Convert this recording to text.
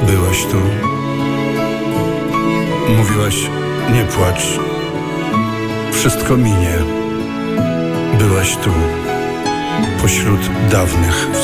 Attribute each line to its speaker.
Speaker 1: Byłaś tu. Mówiłaś, nie płacz. Wszystko minie. Byłaś tu. Pośród dawnych